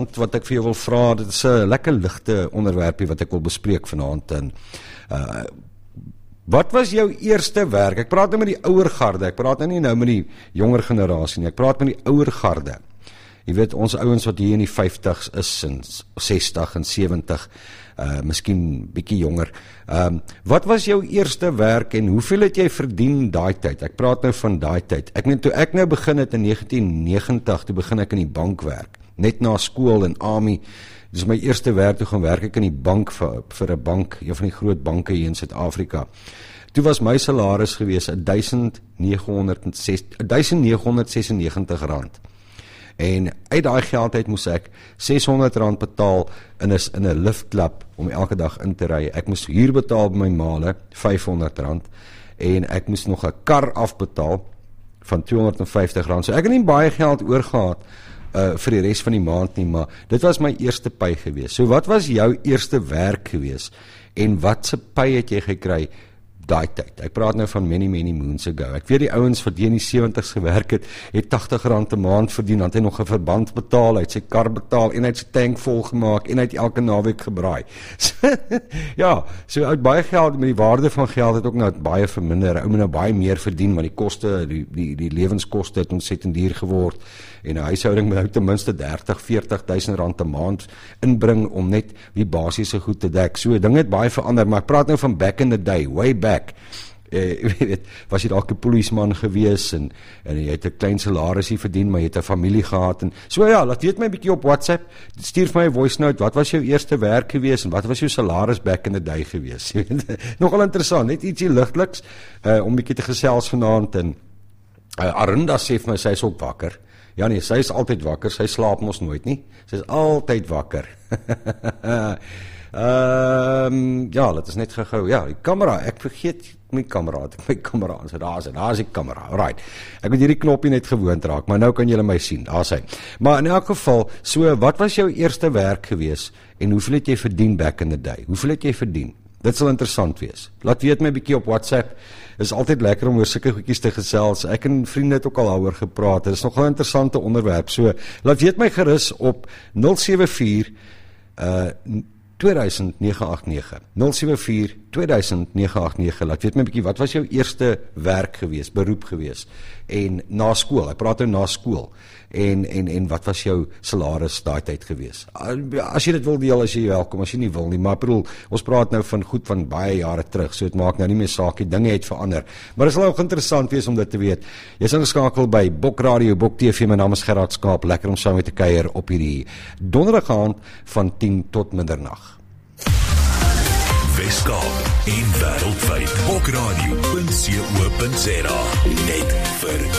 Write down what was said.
wat ek vir jou wil vra, dit is 'n lekker ligte onderwerpie wat ek wil bespreek vanaand. En wat was jou eerste werk? Ek praat nou met die ouer garde, ek praat nie nou met die jonger generasie nie, ek praat met die ouer garde. Jy weet, ons ouens wat hier in die 50s is, en 60 en 70, miskien bietjie jonger. Wat was jou eerste werk en hoeveel het jy verdien daai tyd? Ek praat nou van daai tyd. Ek meen, toe ek nou begin het in 1990, toe begin ek in die bank werk. Net na skool en AMI, dis my eerste werk, toe gaan werk ek in die bank vir 'n bank, een van die groot banke hier in Suid-Afrika. Toe was my salaris gewees R1996. En uit daai geld uit moes ek R600 betaal in 'n liftklap om elke dag in te ry. Ek moes huur betaal by my maale, R500, en ek moes nog 'n kar afbetaal van R250. So ek het nie baie geld oorgehad vir die res van die maand nie, maar dit was my eerste pay gewees. So wat was jou eerste werk gewees? En wat se pay het jy gekry daai tyd? Ek praat nou van many moons ago. Ek weet die ouens wat in die 70s gewerk het R80 'n maand verdien, dan het hy nog 'n verband betaal, hy het sy kar betaal, en hy het sy tank vol gemaak, en hy het elke naweek gebraai. Ja, so uit baie geld, met die waarde van geld het ook nou baie verminder. Ou moet nou baie meer verdien, maar die koste, die lewenskoste het ontsettend duur geword, en 'n huishouding moet nou ten minste 30-40 000 rand 'n maand inbring om net die basiese goed te dek. So dinge het baie verander, maar ek praat nou van back in the day, way back. Was jy dalk 'n polisieman gewees en jy het 'n klein salarisie verdien, maar jy het 'n familie gehad, en so ja, laat weet my 'n bietjie op WhatsApp, stuur vir my 'n voice note, wat was jou eerste werk gewees, en wat was jou salaris back in the day gewees? Nogal interessant, net ietsie ligtliks, om 'n bietjie te gesels vanaand. En Arinda sê vir my, sy is ook wakker. Ja nee, sy is altyd wakker, sy slaap mos nooit nie, sy is altyd wakker. Ja, dit is net gehou. Ja, die kamera, ek vergeet my kamera, so daar is die kamera, alright. Ek moet hierdie knoppie net gewoond raak, maar nou kan julle my sien, daar is hy. Maar in elk geval, so wat was jou eerste werk gewees, en hoeveel het jy verdien back in the day? Hoeveel het jy verdien? Dit sal interessant wees. Laat weet my bietjie op WhatsApp, is altyd lekker om oor sulke goedjies te gesels. Ek en vriende het ook al daaroor gepraat, dit is nog 'n interessante onderwerp, so laat weet my gerus op 074 2000-989, 074-2000-989, laat weet my 'n bietjie, wat was jou eerste werk gewees, beroep gewees, en na skool, ek praat nou na skool, en wat was jou salaris daai tyd gewees? As jy dit wil deel, as jy welkom, as jy nie wil nie, maar bedoel, ons praat nou van goed van baie jare terug, so het maak nou nie meer saak, die dinge het verander, maar dit sal ook interessant wees om dit te weet. Jy is ingeskakel by Bok Radio, Bok TV, my naam is Gerard Skaap, lekker om saam met te kuier op hierdie donderdag aand van 10 tot middernag. Weskaap en wêreldwyd, bokradio.co.za, net vir